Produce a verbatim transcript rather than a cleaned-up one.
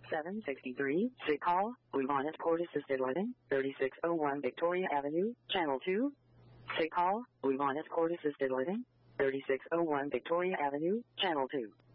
seven sixty-three, sick call, Bluebonnet Court Assisted Living, thirty-six oh one Victoria Avenue, Channel two. Sick call, Bluebonnet Court Assisted Living, thirty-six oh one Victoria Avenue, Channel two.